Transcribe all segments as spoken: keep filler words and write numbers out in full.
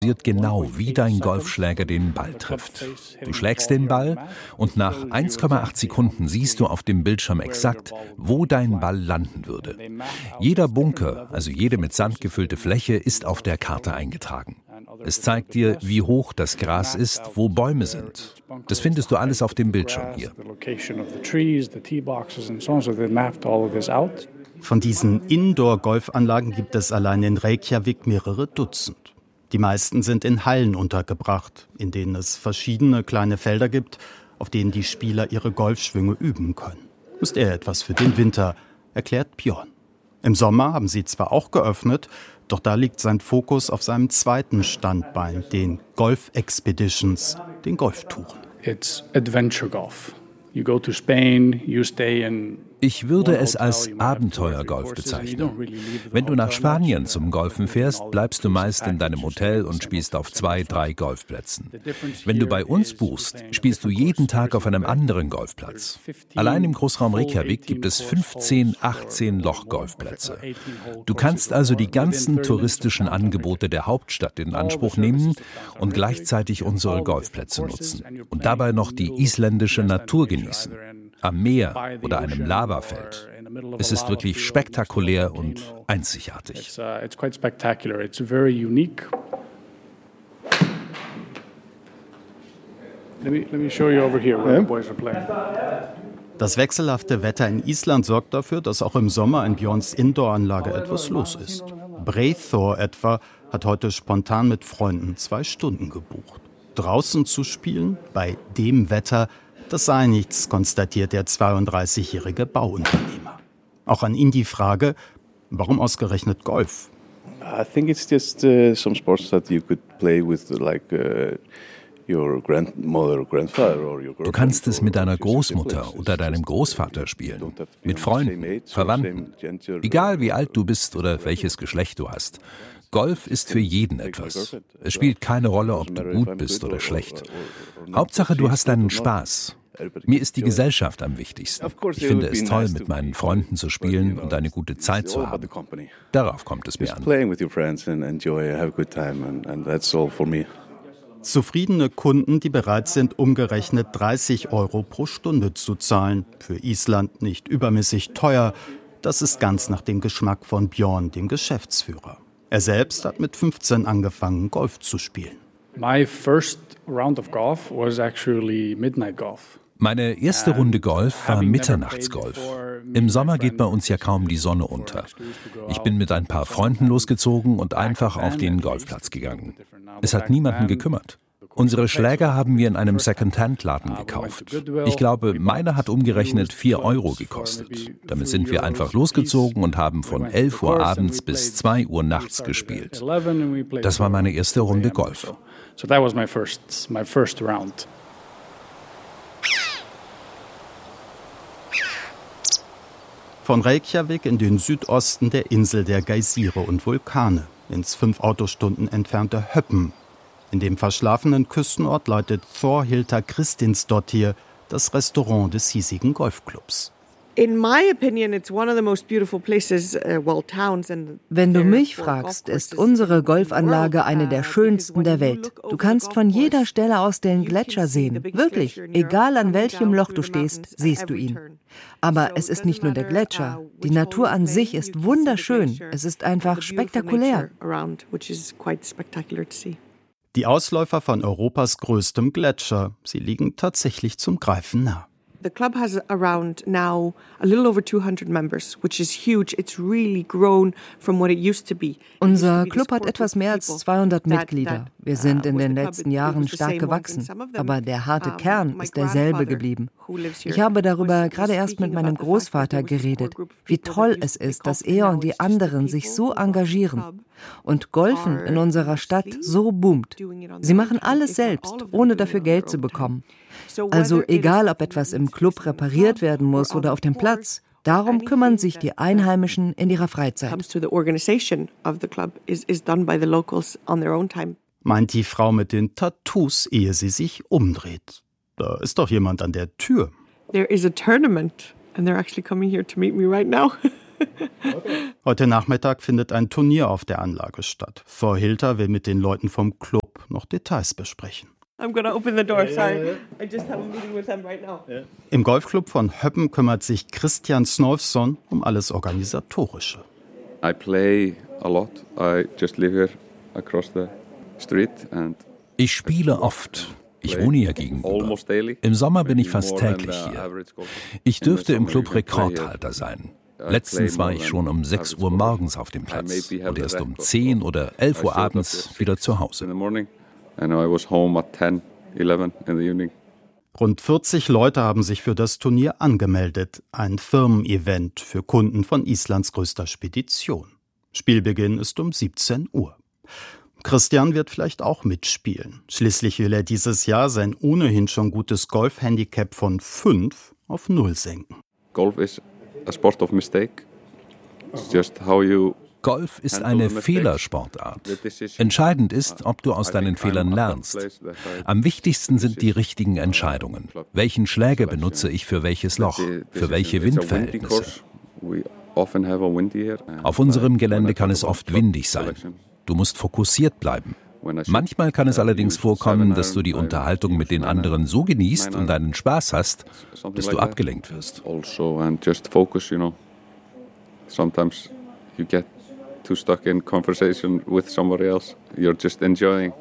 genau, wie dein Golfschläger den Ball trifft. Du schlägst den Ball und nach eins Komma acht Sekunden siehst du auf dem Bildschirm exakt, wo dein Ball landen würde. Jeder Bunker, also jede mit Sand gefüllte Fläche, ist auf der Karte eingetragen. Es zeigt dir, wie hoch das Gras ist, wo Bäume sind. Das findest du alles auf dem Bildschirm hier. Von diesen Indoor-Golfanlagen gibt es allein in Reykjavik mehrere Dutzend. Die meisten sind in Hallen untergebracht, in denen es verschiedene kleine Felder gibt, auf denen die Spieler ihre Golfschwünge üben können. Ist eher etwas für den Winter, erklärt Björn. Im Sommer haben sie zwar auch geöffnet, doch da liegt sein Fokus auf seinem zweiten Standbein, den Golf Expeditions, den Golftouren. It's adventure golf. You go to Spain, you stay in Ich würde es als Abenteuergolf bezeichnen. Wenn du nach Spanien zum Golfen fährst, bleibst du meist in deinem Hotel und spielst auf zwei, drei Golfplätzen. Wenn du bei uns buchst, spielst du jeden Tag auf einem anderen Golfplatz. Allein im Großraum Reykjavik gibt es fünfzehn, achtzehn Loch-Golfplätze. Du kannst also die ganzen touristischen Angebote der Hauptstadt in Anspruch nehmen und gleichzeitig unsere Golfplätze nutzen und dabei noch die isländische Natur genießen. Am Meer oder einem Lavafeld. Es ist wirklich spektakulär und einzigartig. Das wechselhafte Wetter in Island sorgt dafür, dass auch im Sommer in Björns Indoor-Anlage etwas los ist. Breithor etwa hat heute spontan mit Freunden zwei Stunden gebucht. Draußen zu spielen, bei dem Wetter, das sei nichts, konstatiert der zweiunddreißigjährige Bauunternehmer. Auch an ihn die Frage, warum ausgerechnet Golf? I think it's just uh, some sports that you could play with, like uh, your grandmother or grandfather or your girlfriend. Du kannst es mit deiner Großmutter oder deinem Großvater spielen, mit Freunden, Verwandten, egal wie alt du bist oder welches Geschlecht du hast. Golf ist für jeden etwas. Es spielt keine Rolle, ob du gut bist oder schlecht. Hauptsache, du hast deinen Spaß. Mir ist die Gesellschaft am wichtigsten. Ich finde es toll, mit meinen Freunden zu spielen und eine gute Zeit zu haben. Darauf kommt es mir an. Zufriedene Kunden, die bereit sind, umgerechnet dreißig Euro pro Stunde zu zahlen. Für Island nicht übermäßig teuer. Das ist ganz nach dem Geschmack von Björn, dem Geschäftsführer. Er selbst hat mit fünfzehn angefangen, Golf zu spielen. My first round of golf was actually midnight golf. Meine erste Runde Golf war Mitternachtsgolf. Im Sommer geht bei uns ja kaum die Sonne unter. Ich bin mit ein paar Freunden losgezogen und einfach auf den Golfplatz gegangen. Es hat niemanden gekümmert. Unsere Schläger haben wir in einem Second-Hand-Laden gekauft. Ich glaube, meiner hat umgerechnet vier Euro gekostet. Damit sind wir einfach losgezogen und haben von elf Uhr abends bis zwei Uhr nachts gespielt. Das war meine erste Runde Golf. So that was my first, my first round. Von Reykjavik in den Südosten der Insel der Geysire und Vulkane, ins fünf Autostunden entfernte Höppen. In dem verschlafenen Küstenort leitet Thorhildur Kristinsdottir das Restaurant des hiesigen Golfclubs. Wenn du mich fragst, ist unsere Golfanlage eine der schönsten der Welt. Du kannst von jeder Stelle aus den Gletscher sehen. Wirklich, egal an welchem Loch du stehst, siehst du ihn. Aber es ist nicht nur der Gletscher. Die Natur an sich ist wunderschön. Es ist einfach spektakulär. Die Ausläufer von Europas größtem Gletscher, sie liegen tatsächlich zum Greifen nah. The club has around now a little over two hundred members, which is huge. It's really grown from what it used to be. Unser Club hat etwas mehr als zweihundert Mitglieder. Wir sind in den letzten Jahren stark gewachsen, aber der harte Kern ist derselbe geblieben. Ich habe darüber gerade erst mit meinem Großvater geredet, wie toll es ist, dass er und die anderen sich so engagieren und Golfen in unserer Stadt so boomt. Sie machen alles selbst, ohne dafür Geld zu bekommen. Also egal, ob etwas im Club repariert werden muss oder auf dem Platz, darum kümmern sich die Einheimischen in ihrer Freizeit. Meint die Frau mit den Tattoos, ehe sie sich umdreht. Da ist doch jemand an der Tür. There is a tournament and they're actually coming here to meet me right now. Heute Nachmittag findet ein Turnier auf der Anlage statt. Frau Hilter will mit den Leuten vom Club noch Details besprechen. I'm gonna open the door, sorry. I just have a meeting with them right now. Im Golfclub von Höppen kümmert sich Christian Snolfsson um alles Organisatorische. I play a lot. I just live here across the street and ich spiele oft. Ich wohne hier gegenüber. Im Sommer bin ich fast täglich hier. Ich dürfte im Club Rekordhalter sein. Letztens war ich schon um sechs Uhr morgens auf dem Platz und erst um zehn oder elf Uhr abends wieder zu Hause. Rund vierzig Leute haben sich für das Turnier angemeldet. Ein Firmen-Event für Kunden von Islands größter Spedition. Spielbeginn ist um siebzehn Uhr. Christian wird vielleicht auch mitspielen. Schließlich will er dieses Jahr sein ohnehin schon gutes Golf-Handicap von fünf auf null senken. Golf is a sport of mistake. It's just how you Golf ist eine Fehlersportart. Entscheidend ist, ob du aus deinen Fehlern lernst. Am wichtigsten sind die richtigen Entscheidungen. Welchen Schläger benutze ich für welches Loch? Für welche Windverhältnisse? Auf unserem Gelände kann es oft windig sein. Du musst fokussiert bleiben. Manchmal kann es allerdings vorkommen, dass du die Unterhaltung mit den anderen so genießt und deinen Spaß hast, dass du abgelenkt wirst. Too stuck in conversation with somebody else. You're just enjoying.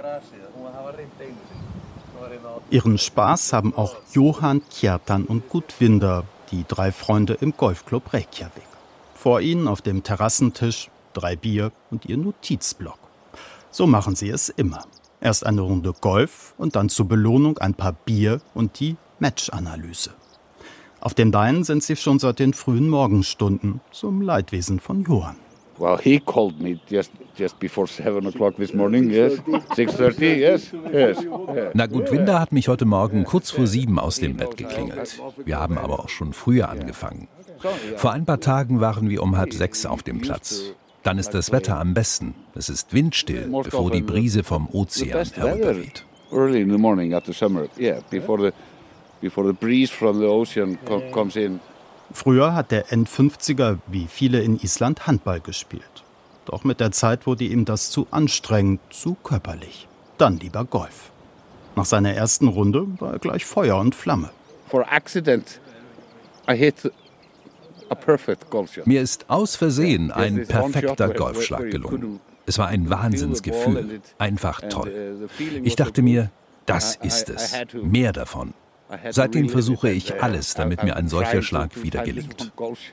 Ihren Spaß haben auch Johan, Kjartan und Gudvinder, die drei Freunde im Golfclub Reykjavik. Vor ihnen auf dem Terrassentisch drei Bier und ihr Notizblock. So machen sie es immer. Erst eine Runde Golf und dann zur Belohnung ein paar Bier und die Matchanalyse. Auf den Beinen sind sie schon seit den frühen Morgenstunden, zum Leidwesen von Johan. Well, he called me just just before seven o'clock this morning. Yes, six thirty. Yes, yes. Na gut, Winder hat mich heute Morgen kurz vor sieben aus dem Bett geklingelt. Wir haben aber auch schon früher angefangen. Vor ein paar Tagen waren wir um halb sechs auf dem Platz. Dann ist das Wetter am besten. Es ist windstill, bevor die Brise vom Ozean herüberweht. Early in the morning after summer. Yeah, before the before the breeze from the ocean comes in. Früher hat der Endfünfziger wie viele in Island Handball gespielt. Doch mit der Zeit wurde ihm das zu anstrengend, zu körperlich. Dann lieber Golf. Nach seiner ersten Runde war er gleich Feuer und Flamme. For accident, I hit a perfect golf shot. Mir ist aus Versehen ein perfekter Golfschlag gelungen. Es war ein Wahnsinnsgefühl, einfach toll. Ich dachte mir, das ist es, mehr davon. Seitdem versuche ich alles, damit mir ein solcher Schlag wieder gelingt.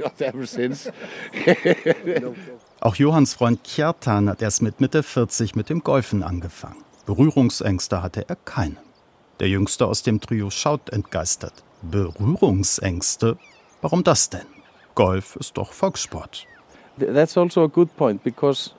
Auch Johans Freund Kjartan hat erst mit Mitte vierzig mit dem Golfen angefangen. Berührungsängste hatte er keine. Der Jüngste aus dem Trio schaut entgeistert. Berührungsängste? Warum das denn? Golf ist doch Volkssport. That's also a good point, because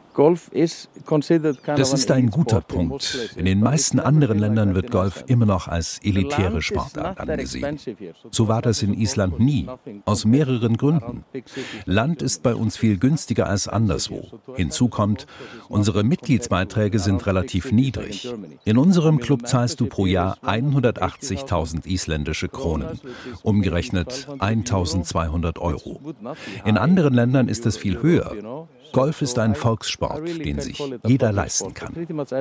das ist ein guter Punkt. In den meisten anderen Ländern wird Golf immer noch als elitäre Sportart angesehen. So war das in Island nie, aus mehreren Gründen. Land ist bei uns viel günstiger als anderswo. Hinzu kommt, unsere Mitgliedsbeiträge sind relativ niedrig. In unserem Club zahlst du pro Jahr hundertachtzigtausend isländische Kronen, umgerechnet eintausendzweihundert Euro. In anderen Ländern ist es viel höher. Golf ist ein Volkssport, den sich jeder leisten kann.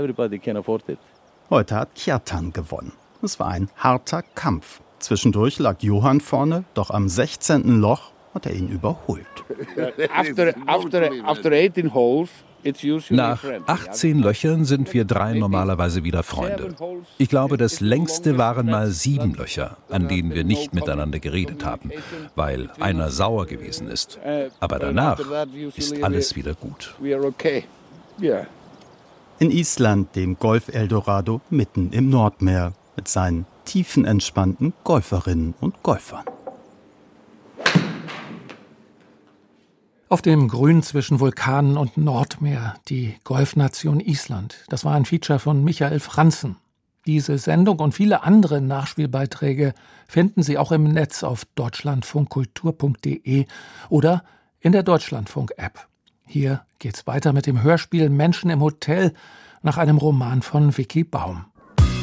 Heute hat Kjartan gewonnen. Es war ein harter Kampf. Zwischendurch lag Johan vorne, doch am sechzehnten Loch hat er ihn überholt. After, after, after eighteen holes, Nach achtzehn Löchern sind wir drei normalerweise wieder Freunde. Ich glaube, das längste waren mal sieben Löcher, an denen wir nicht miteinander geredet haben, weil einer sauer gewesen ist. Aber danach ist alles wieder gut. In Island, dem Golf-Eldorado, mitten im Nordmeer, mit seinen tiefenentspannten Golferinnen und Golfern. Auf dem Grün zwischen Vulkanen und Nordmeer, die Golfnation Island. Das war ein Feature von Michael Franzen. Diese Sendung und viele andere Nachspielbeiträge finden Sie auch im Netz auf deutschlandfunkkultur punkt de oder in der Deutschlandfunk-App. Hier geht's weiter mit dem Hörspiel Menschen im Hotel nach einem Roman von Vicky Baum.